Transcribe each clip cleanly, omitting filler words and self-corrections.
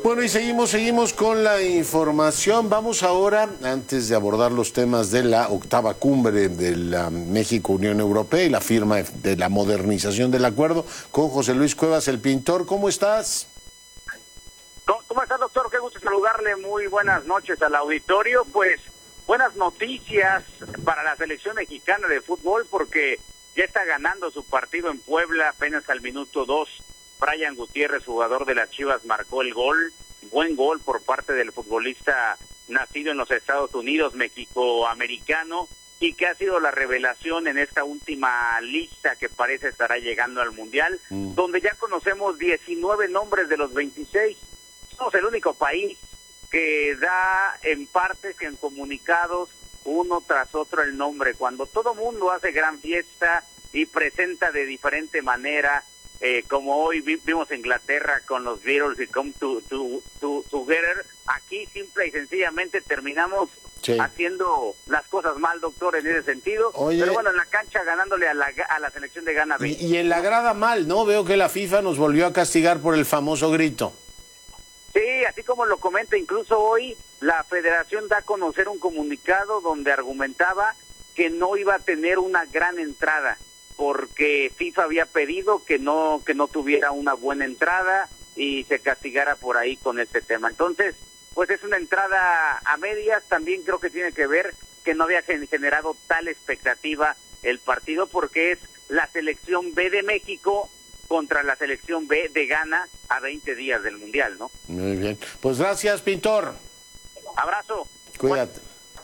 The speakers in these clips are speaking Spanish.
Bueno, y seguimos con la información. Vamos ahora, antes de abordar los temas de la octava cumbre de la México-Unión Europea y la firma de la modernización del acuerdo, con José Luis Cuevas, el pintor. ¿Cómo estás? ¿Cómo estás, doctor? Qué gusto saludarle. Muy buenas noches al auditorio. Pues buenas noticias para la selección mexicana de fútbol, porque ya está ganando su partido en Puebla apenas al minuto 2. Brian Gutiérrez, jugador de las Chivas, marcó el gol. Buen gol por parte del futbolista nacido en los Estados Unidos, mexicoamericano, y que ha sido la revelación en esta última lista que parece estará llegando al Mundial, donde ya conocemos 19 nombres de los 26. Somos el único país que da en partes, en comunicados, uno tras otro el nombre, cuando todo mundo hace gran fiesta y presenta de diferente manera, como hoy vimos Inglaterra con los Beatles y Come Together. Aquí simple y sencillamente terminamos haciendo las cosas mal, doctor, en ese sentido. Oye, pero bueno, en la cancha ganándole a la selección de Ghana. Y en la grada mal, ¿no? Veo que la FIFA nos volvió a castigar por el famoso grito. Sí, así como lo comenta, incluso hoy la federación da a conocer un comunicado donde argumentaba que no iba a tener una gran entrada, porque FIFA había pedido que no tuviera una buena entrada y se castigara por ahí con este tema. Entonces, pues es una entrada a medias. También creo que tiene que ver que no había generado tal expectativa el partido, porque es la selección B de México contra la selección B de Ghana a 20 días del Mundial, ¿no? Muy bien. Pues gracias, pintor. Abrazo. Cuídate.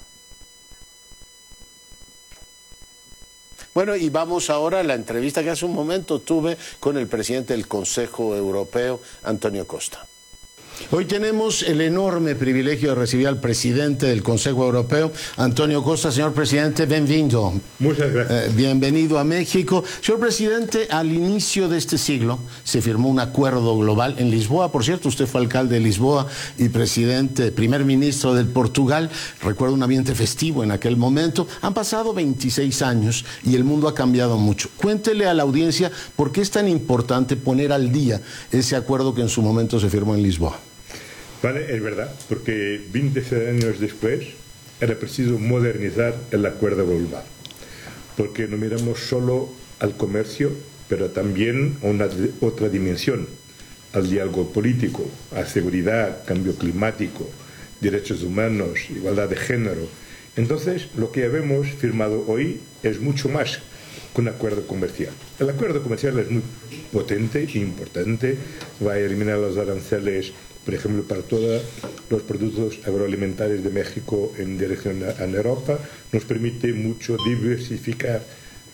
Bueno, y vamos ahora a la entrevista que hace un momento tuve con el presidente del Consejo Europeo, Antonio Costa. Hoy tenemos el enorme privilegio de recibir al presidente del Consejo Europeo, Antonio Costa. Señor presidente, bienvenido. Muchas gracias. Bienvenido a México. Señor presidente, al inicio de este siglo se firmó un acuerdo global en Lisboa. Por cierto, usted fue alcalde de Lisboa y primer ministro de Portugal. Recuerdo un ambiente festivo en aquel momento. Han pasado 26 años y el mundo ha cambiado mucho. Cuéntele a la audiencia por qué es tan importante poner al día ese acuerdo que en su momento se firmó en Lisboa. Vale, es verdad, porque 26 años después era preciso modernizar el acuerdo global, porque no miramos solo al comercio, pero también a una otra dimensión, al diálogo político, a seguridad, cambio climático, derechos humanos, igualdad de género. Entonces, lo que habemos firmado hoy es mucho más que un acuerdo comercial. El acuerdo comercial es muy potente e importante, va a eliminar los aranceles, por ejemplo, para todos los productos agroalimentarios de México en dirección a Europa. Nos permite mucho diversificar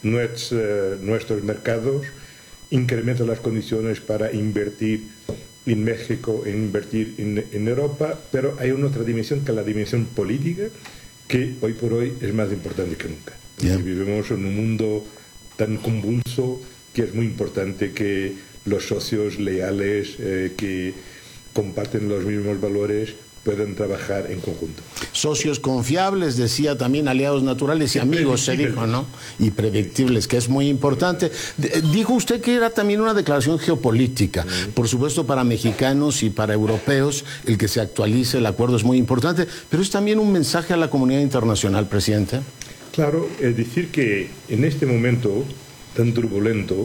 nuestros mercados, incrementa las condiciones para invertir en México, e invertir en Europa, pero hay una otra dimensión, que es la dimensión política, que hoy por hoy es más importante que nunca. Vivimos en un mundo tan convulso que es muy importante que los socios leales que comparten los mismos valores pueden trabajar en conjunto. Socios confiables, decía también, aliados naturales y amigos, se dijo, ¿no? Y predictibles, que es muy importante. Dijo usted que era también una declaración geopolítica. Por supuesto, para mexicanos y para europeos, el que se actualice el acuerdo es muy importante, pero es también un mensaje a la comunidad internacional, presidente. Claro, es decir que en este momento tan turbulento,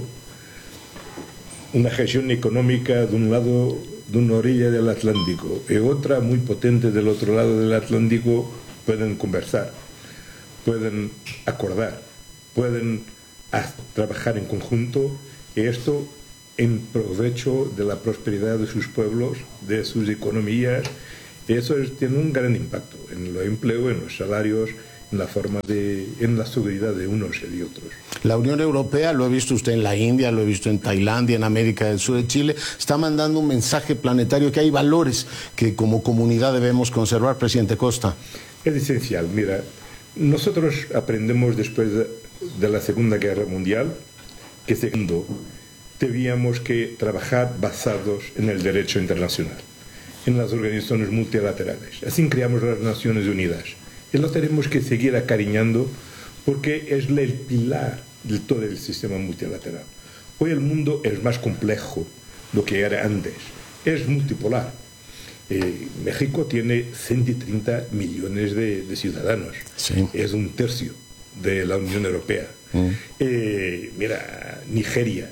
una gestión económica de un lado, de una orilla del Atlántico, y otra muy potente del otro lado del Atlántico, pueden conversar, pueden acordar, pueden trabajar en conjunto, y esto en provecho de la prosperidad de sus pueblos, de sus economías, y eso tiene un gran impacto en el empleo, en los salarios, en la seguridad de unos y de otros. La Unión Europea, lo ha visto usted en la India, lo he visto en Tailandia, en América del Sur, en Chile, está mandando un mensaje planetario que hay valores que como comunidad debemos conservar, presidente Costa. Es esencial. Mira, nosotros aprendemos después de la Segunda Guerra Mundial que segundo, teníamos que trabajar basados en el derecho internacional, en las organizaciones multilaterales. Así creamos las Naciones Unidas. Y lo tenemos que seguir acariñando porque es el pilar de todo el sistema multilateral. Hoy el mundo es más complejo de lo que era antes, es multipolar. México tiene 130 millones de ciudadanos. Sí. Es un tercio de la Unión Europea. Mira, Nigeria,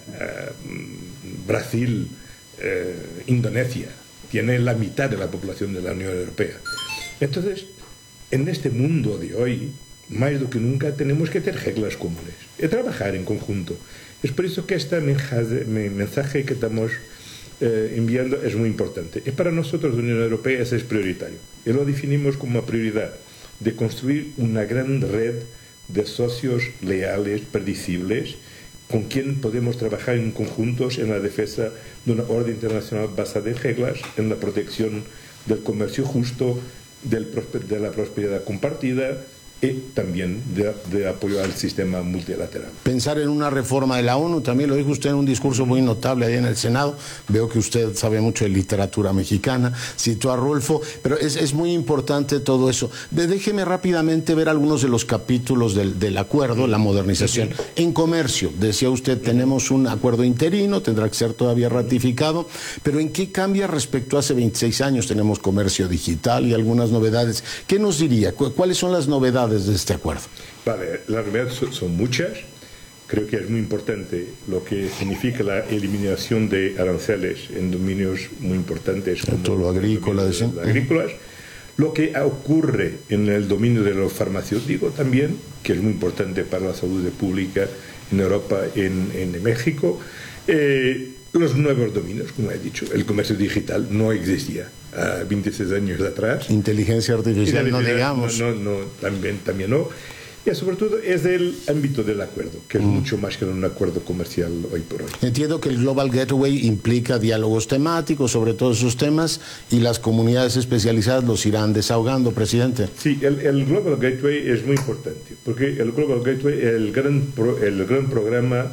Brasil, Indonesia, tiene la mitad de la población de la Unión Europea. Entonces, en este mundo de hoy, más do que nunca, tenemos que tener reglas comunes y trabajar en conjunto. Es por eso que este mensaje que estamos enviando es muy importante. Y para nosotros, la Unión Europea, eso es prioritario. Y lo definimos como una prioridad de construir una gran red de socios leales, predecibles, con quien podemos trabajar en conjuntos en la defensa de una orden internacional basada en reglas, en la protección del comercio justo, de la prosperidad compartida y también de apoyo al sistema multilateral. Pensar en una reforma de la ONU, también lo dijo usted en un discurso muy notable ahí en el Senado. Veo que usted sabe mucho de literatura mexicana, citó a Rolfo, pero es muy importante todo eso. Déjeme rápidamente ver algunos de los capítulos del acuerdo, la modernización. En comercio, decía usted, tenemos un acuerdo interino, tendrá que ser todavía ratificado, pero ¿en qué cambia respecto a hace 26 años? Tenemos comercio digital y algunas novedades. ¿Qué nos diría? ¿Cuáles son las novedades de este acuerdo? Vale, las novedades son muchas. Creo que es muy importante lo que significa la eliminación de aranceles en dominios muy importantes como todo lo agrícola, agrícolas. Lo que ocurre en el dominio de lo farmacéutico también, que es muy importante para la salud pública en Europa, en México. Los nuevos dominios, como he dicho, el comercio digital no existía 26 años atrás. Inteligencia artificial, no digamos. No, también no. Y sobre todo es el ámbito del acuerdo, que es mucho más que un acuerdo comercial hoy por hoy. Entiendo que el Global Gateway implica diálogos temáticos sobre todos esos temas y las comunidades especializadas los irán desahogando, presidente. Sí, el Global Gateway es muy importante, porque el Global Gateway es el gran programa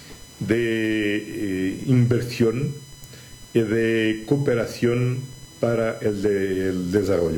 de inversión y de cooperación para el desarrollo.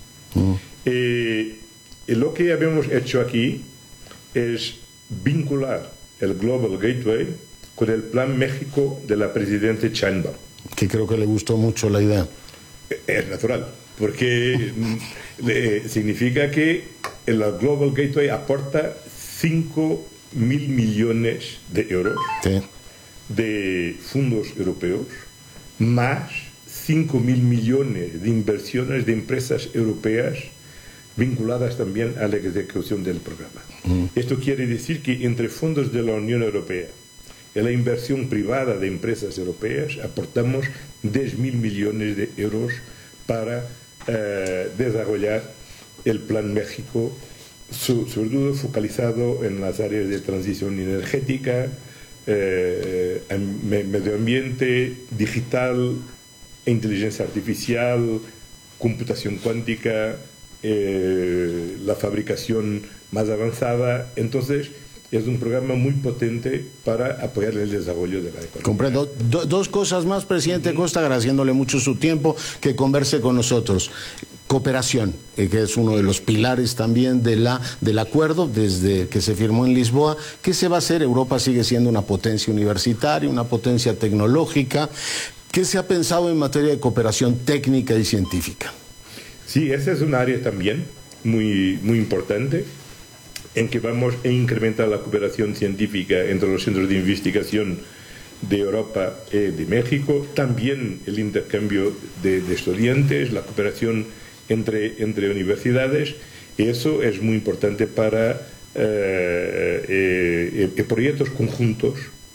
Y lo que habíamos hecho aquí es vincular el Global Gateway con el Plan México de la presidenta Sheinbaum. Que creo que le gustó mucho la idea. Es natural, porque significa que el Global Gateway aporta 5.000 millones de euros de fondos europeos, más 5.000 millones de inversiones de empresas europeas vinculadas también a la ejecución del programa. Esto quiere decir que entre fondos de la Unión Europea y la inversión privada de empresas europeas aportamos 10.000 millones de euros para desarrollar el Plan México, sobre todo focalizado en las áreas de transición energética, medio ambiente, digital, inteligencia artificial, computación cuántica, la fabricación más avanzada. Entonces, es un programa muy potente para apoyar el desarrollo de la economía. Comprendo. Dos cosas más, presidente Costa, agradeciéndole mucho su tiempo, que converse con nosotros. Cooperación, que es uno de los pilares también del acuerdo desde que se firmó en Lisboa. ¿Qué se va a hacer? Europa sigue siendo una potencia universitaria, una potencia tecnológica. ¿Qué se ha pensado en materia de cooperación técnica y científica? Sí, esa es un área también muy importante, en que vamos a incrementar la cooperación científica entre los centros de investigación de Europa y de México, también el intercambio de estudiantes, la cooperación entre universidades, y eso es muy importante para proyectos conjuntos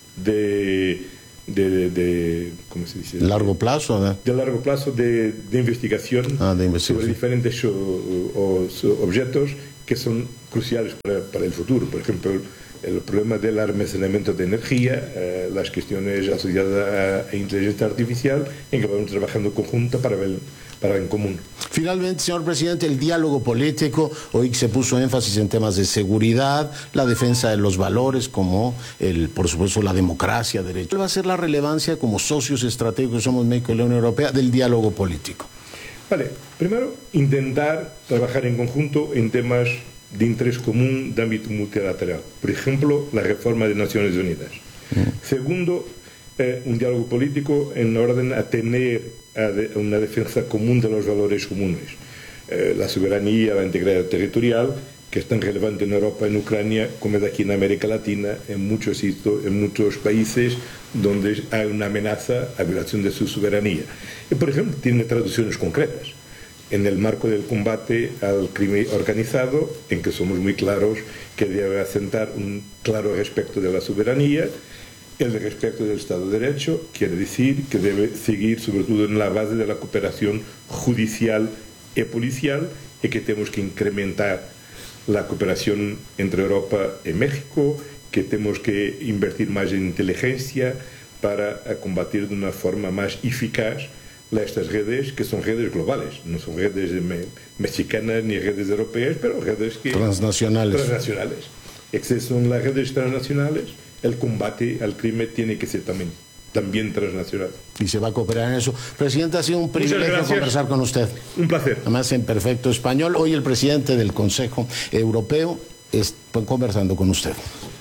¿cómo se dice? Largo plazo, ¿no? De largo plazo de investigación, sobre diferentes objetos que son cruciales para el futuro. Por ejemplo, el problema del almacenamiento de energía, las cuestiones asociadas a inteligencia artificial, en que vamos trabajando conjunto para en común. Finalmente, señor presidente, el diálogo político, hoy se puso énfasis en temas de seguridad, la defensa de los valores como, por supuesto, la democracia, derecho. ¿Cuál va a ser la relevancia como socios estratégicos que somos México y la Unión Europea del diálogo político? Vale, primero, intentar trabajar en conjunto en temas de interés común de ámbito multilateral. Por ejemplo, la reforma de Naciones Unidas. Segundo, un diálogo político en orden a tener una defensa común de los valores comunes. La soberanía, la integridad territorial, que es tan relevante en Europa, en Ucrania, como es aquí en América Latina, en muchos países donde hay una amenaza a violación de su soberanía. Y, por ejemplo, tiene traducciones concretas. En el marco del combate al crimen organizado, en que somos muy claros que debe asentar un claro respeto de la soberanía, el respeto del Estado de Derecho, quiere decir que debe seguir sobre todo en la base de la cooperación judicial y policial, y que tenemos que incrementar la cooperación entre Europa y México, que tenemos que invertir más en inteligencia para combatir de una forma más eficaz estas redes, que son redes globales, no son redes mexicanas ni redes europeas, pero redes transnacionales. Si son las redes transnacionales, el combate al crimen tiene que ser también transnacional. Y se va a cooperar en eso. Presidente, ha sido un privilegio conversar con usted. Un placer. Además, en perfecto español. Hoy el presidente del Consejo Europeo está conversando con usted.